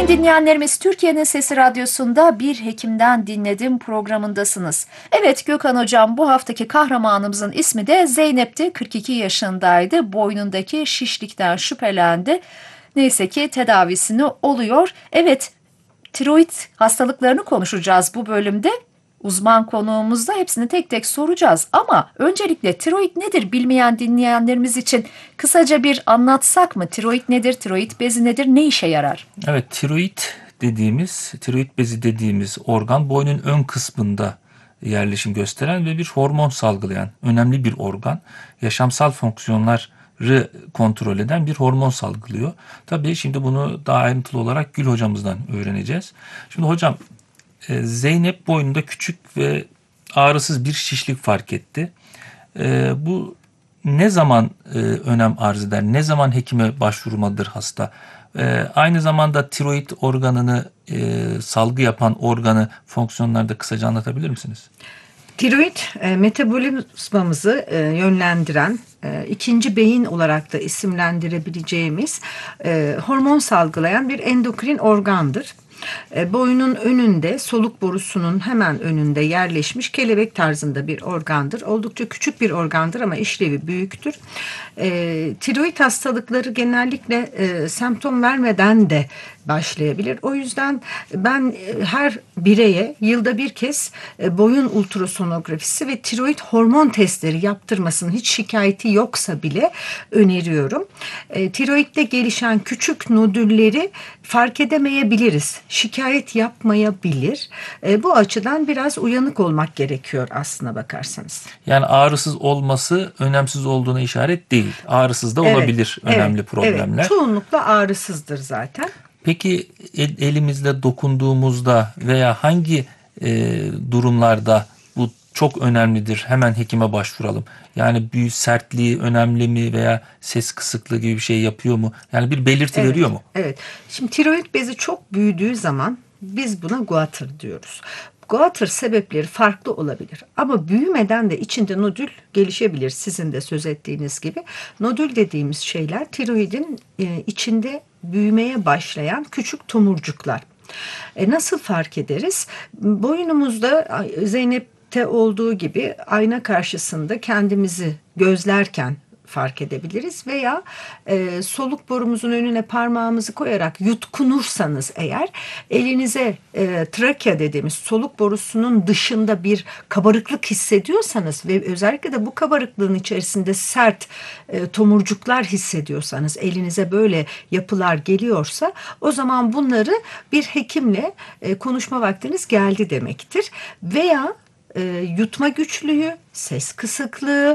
Sayın dinleyenlerimiz, Türkiye'nin Sesi Radyosu'nda Bir Hekimden Dinledim programındasınız. Evet Gökhan Hocam, bu haftaki kahramanımızın ismi de Zeynep'ti. 42 yaşındaydı. Boynundaki şişlikten şüphelendi. Neyse ki tedavisini oluyor. Evet, tiroid hastalıklarını konuşacağız bu bölümde. Uzman konuğumuzda hepsini tek tek soracağız. Ama öncelikle tiroid nedir bilmeyen dinleyenlerimiz için kısaca bir anlatsak mı? Tiroid nedir? Tiroid bezi nedir? Ne işe yarar? Evet, tiroid bezi dediğimiz organ boynun ön kısmında yerleşim gösteren ve bir hormon salgılayan önemli bir organ. Yaşamsal fonksiyonları kontrol eden bir hormon salgılıyor. Tabii şimdi bunu daha ayrıntılı olarak Gül hocamızdan öğreneceğiz. Şimdi hocam, Zeynep boynunda küçük ve ağrısız bir şişlik fark etti. Bu ne zaman önem arz eder? Ne zaman hekime başvurmalıdır hasta? Aynı zamanda tiroid organını salgı yapan organı, fonksiyonları da kısaca anlatabilir misiniz? Tiroid metabolizmamızı yönlendiren, ikinci beyin olarak da isimlendirebileceğimiz hormon salgılayan bir endokrin organdır. Boynun önünde, soluk borusunun hemen önünde yerleşmiş kelebek tarzında bir organdır. Oldukça küçük bir organdır ama işlevi büyüktür. Tiroid hastalıkları genellikle semptom vermeden de başlayabilir. O yüzden ben her bireye yılda bir kez boyun ultrasonografisi ve tiroid hormon testleri yaptırmasını hiç şikayeti yoksa bile öneriyorum. Tiroidde gelişen küçük nodülleri fark edemeyebiliriz. Şikayet yapmayabilir. Bu açıdan biraz uyanık olmak gerekiyor aslına bakarsanız. Yani ağrısız olması önemsiz olduğuna işaret değil. Ağrısız da olabilir önemli problemler. Evet, çoğunlukla ağrısızdır zaten. Peki elimizle dokunduğumuzda veya hangi durumlarda bu çok önemlidir? Hemen hekime başvuralım. Yani büyük sertliği önemli mi veya ses kısıklığı gibi bir şey yapıyor mu? Yani bir belirti veriyor mu? Evet. Şimdi tiroid bezi çok büyüdüğü zaman biz buna goiter diyoruz. Goiter sebepleri farklı olabilir ama büyümeden de içinde nodül gelişebilir, sizin de söz ettiğiniz gibi. Nodül dediğimiz şeyler tiroidin içinde büyümeye başlayan küçük tomurcuklar. Nasıl fark ederiz? Boynumuzda Zeynep'te olduğu gibi ayna karşısında kendimizi gözlerken fark edebiliriz veya soluk borumuzun önüne parmağımızı koyarak yutkunursanız eğer elinize trakea dediğimiz soluk borusunun dışında bir kabarıklık hissediyorsanız ve özellikle de bu kabarıklığın içerisinde sert tomurcuklar hissediyorsanız, elinize böyle yapılar geliyorsa, o zaman bunları bir hekimle konuşma vaktiniz geldi demektir. Veya yutma güçlüğü, ses kısıklığı,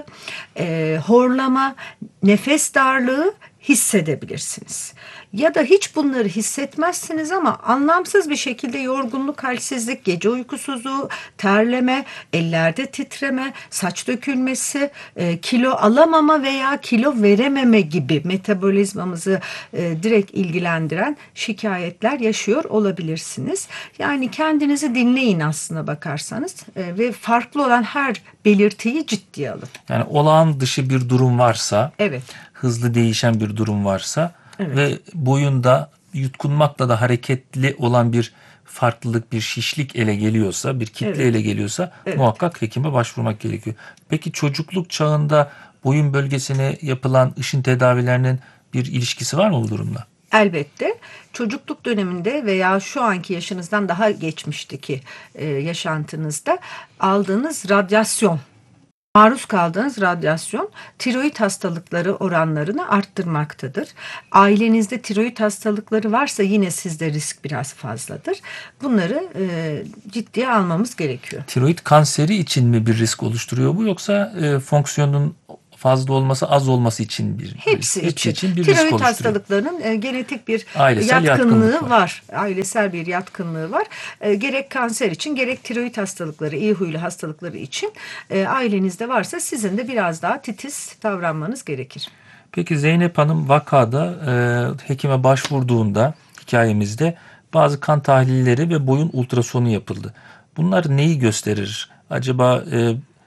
horlama, nefes darlığı hissedebilirsiniz. Ya da hiç bunları hissetmezsiniz ama anlamsız bir şekilde yorgunluk, halsizlik, gece uykusuzluğu, terleme, ellerde titreme, saç dökülmesi, kilo alamama veya kilo verememe gibi metabolizmamızı direkt ilgilendiren şikayetler yaşıyor olabilirsiniz. Yani kendinizi dinleyin aslına bakarsanız ve farklı olan her belirtiyi ciddiye alın. Yani olağan dışı bir durum varsa, Evet. hızlı değişen bir durum varsa Evet. ve boyunda yutkunmakla da hareketli olan bir farklılık, bir şişlik ele geliyorsa, bir kitle Evet. ele geliyorsa Evet. muhakkak hekime başvurmak gerekiyor. Peki çocukluk çağında boyun bölgesine yapılan ışın tedavilerinin bir ilişkisi var mı bu durumla? Elbette çocukluk döneminde veya şu anki yaşınızdan daha geçmişteki yaşantınızda aldığınız radyasyon, maruz kaldığınız radyasyon tiroid hastalıkları oranlarını arttırmaktadır. Ailenizde tiroid hastalıkları varsa yine sizde risk biraz fazladır. Bunları ciddiye almamız gerekiyor. Tiroid kanseri için mi bir risk oluşturuyor bu, yoksa fonksiyonun fazla olması, az olması için bir Hepsi için. bir risk Tiroid oluşturuyor. hastalıklarının genetik bir Ailesel yatkınlığı yatkınlık var. Ailesel bir yatkınlığı var. Gerek kanser için, gerek tiroid hastalıkları, iyi huylu hastalıkları için ailenizde varsa sizin de biraz daha titiz davranmanız gerekir. Peki Zeynep Hanım vakada hekime başvurduğunda hikayemizde bazı kan tahlilleri ve boyun ultrasonu yapıldı. Bunlar neyi gösterir? Acaba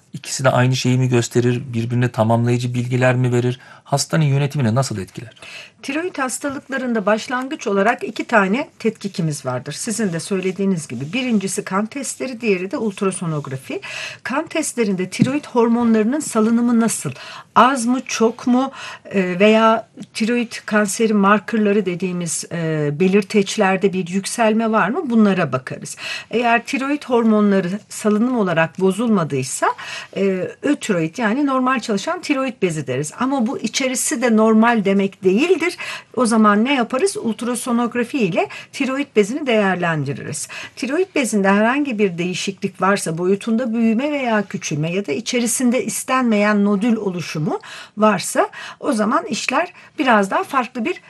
İkisi de aynı şeyi mi gösterir? Birbirine tamamlayıcı bilgiler mi verir? Hastanın yönetimine nasıl etkiler? Tiroid hastalıklarında başlangıç olarak 2 tane tetkikimiz vardır. Sizin de söylediğiniz gibi. Birincisi kan testleri, diğeri de ultrasonografi. Kan testlerinde tiroid hormonlarının salınımı nasıl? Az mı, çok mu veya tiroid kanseri markerları dediğimiz belirteçlerde bir yükselme var mı? Bunlara bakarız. Eğer tiroid hormonları salınım olarak bozulmadıysa ötiroid, yani normal çalışan tiroid bezi deriz. Ama bu içerisi de normal demek değildir. O zaman ne yaparız? Ultrasonografi ile tiroid bezini değerlendiririz. Tiroid bezinde herhangi bir değişiklik varsa, boyutunda büyüme veya küçülme ya da içerisinde istenmeyen nodül oluşumu varsa, o zaman işler biraz daha farklı bir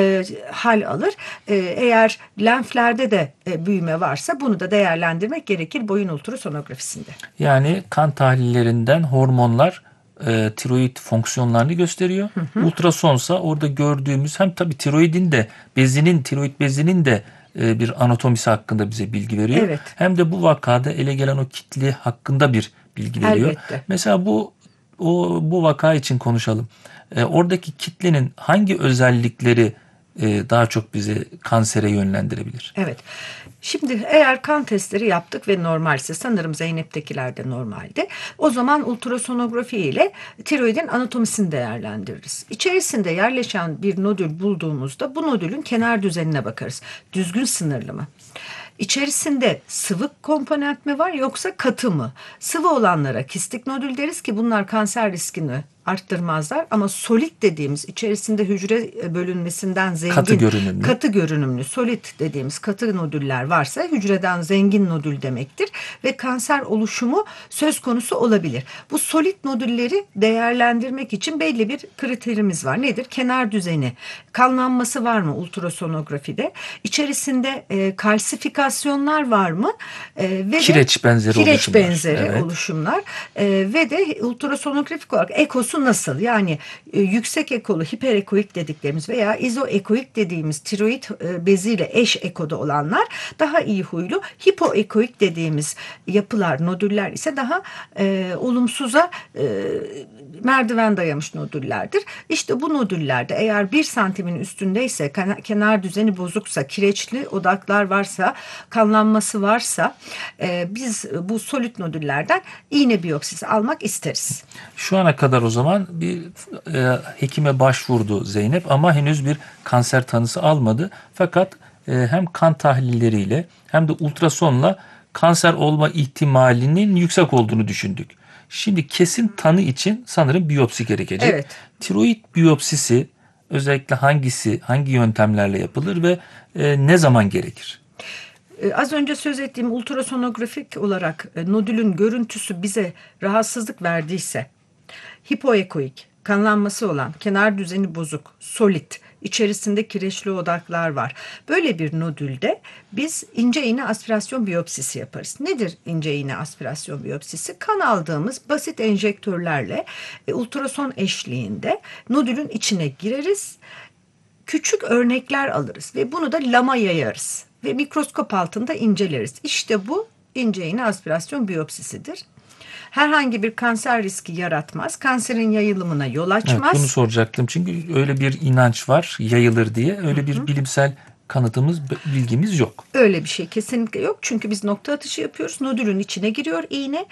hal alır. Eğer lenflerde de büyüme varsa bunu da değerlendirmek gerekir boyun ultrasonografisinde. Yani kan tahlillerinden hormonlar tiroid fonksiyonlarını gösteriyor. Ultrasonsa orada gördüğümüz hem tabii tiroidin de tiroid bezinin de bir anatomisi hakkında bize bilgi veriyor. Evet. Hem de bu vakada ele gelen o kitle hakkında bir bilgi veriyor. Elbette. Mesela bu vaka için konuşalım. Oradaki kitlenin hangi özellikleri daha çok bizi kansere yönlendirebilir? Evet. Şimdi eğer kan testleri yaptık ve normalse, sanırım Zeynep'tekiler de normalde, o zaman ultrasonografi ile tiroidin anatomisini değerlendiririz. İçerisinde yerleşen bir nodül bulduğumuzda bu nodülün kenar düzenine bakarız. Düzgün sınırlı mı? İçerisinde sıvı komponent mi var yoksa katı mı? Sıvı olanlara kistik nodül deriz ki bunlar kanser riskini arttırmazlar, ama solit dediğimiz, içerisinde hücre bölünmesinden zengin, katı görünümlü solit dediğimiz katı nodüller varsa hücreden zengin nodül demektir ve kanser oluşumu söz konusu olabilir. Bu solit nodülleri değerlendirmek için belli bir kriterimiz var. Nedir? Kenar düzeni, kanlanması var mı ultrasonografide? İçerisinde kalsifikasyonlar var mı? Ve kireç benzeri evet. oluşumlar ve de ultrasonografik olarak ekosu nasıl? Yani yüksek ekolu hiperekoik dediklerimiz veya izoekoik dediğimiz tiroid beziyle eş ekoda olanlar daha iyi huylu. Hipoekoik dediğimiz yapılar, nodüller ise daha olumsuza merdiven dayamış nodüllerdir. İşte bu nodüllerde eğer 1 santimin üstündeyse, kenar düzeni bozuksa, kireçli odaklar varsa, kanlanması varsa biz bu solit nodüllerden iğne biyopsisi almak isteriz. Şu ana kadar o zaman bir hekime başvurdu Zeynep ama henüz bir kanser tanısı almadı. Fakat hem kan tahlilleriyle hem de ultrasonla kanser olma ihtimalinin yüksek olduğunu düşündük. Şimdi kesin tanı için sanırım biyopsi gerekecek. Evet. Tiroid biyopsisi özellikle hangi yöntemlerle yapılır ve ne zaman gerekir? Az önce söz ettiğim ultrasonografik olarak nodülün görüntüsü bize rahatsızlık verdiyse, hipoekoik, kanlanması olan, kenar düzeni bozuk, solit, içerisinde kireçli odaklar var. Böyle bir nodülde biz ince iğne aspirasyon biyopsisi yaparız. Nedir ince iğne aspirasyon biyopsisi? Kan aldığımız basit enjektörlerle ultrason eşliğinde nodülün içine gireriz. Küçük örnekler alırız ve bunu da lama yayarız ve mikroskop altında inceleriz. İşte bu ince iğne aspirasyon biyopsisidir. Herhangi bir kanser riski yaratmaz. Kanserin yayılımına yol açmaz. Evet, bunu soracaktım. Çünkü öyle bir inanç var, yayılır diye. Öyle bir bilimsel kanıtımız, bilgimiz yok. Öyle bir şey kesinlikle yok. Çünkü biz nokta atışı yapıyoruz. Nodülün içine giriyor iğne.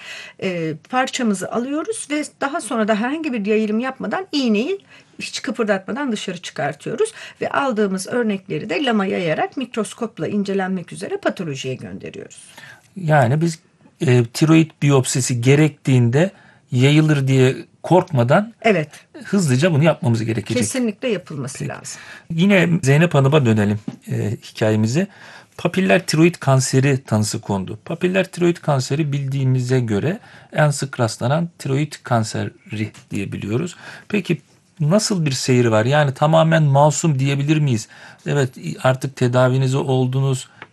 Parçamızı alıyoruz ve daha sonra da herhangi bir yayılım yapmadan iğneyi hiç kıpırdatmadan dışarı çıkartıyoruz. Ve aldığımız örnekleri de lama yayarak mikroskopla incelenmek üzere patolojiye gönderiyoruz. Yani biz tiroid biyopsisi gerektiğinde yayılır diye korkmadan evet, hızlıca bunu yapmamız gerekecek. Kesinlikle yapılması lazım. Yine Zeynep Hanım'a dönelim hikayemize. Papiller tiroid kanseri tanısı kondu. Papiller tiroid kanseri bildiğimize göre en sık rastlanan tiroid kanseri diye biliyoruz. Peki nasıl bir seyri var? Yani tamamen masum diyebilir miyiz? Evet, artık tedavinize oldunuz.